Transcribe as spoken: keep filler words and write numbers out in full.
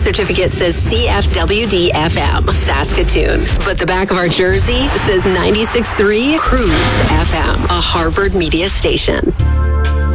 certificate says C F W D F M, Saskatoon. But the back of our jersey says ninety-six point three Cruise F M, a Harvard media station.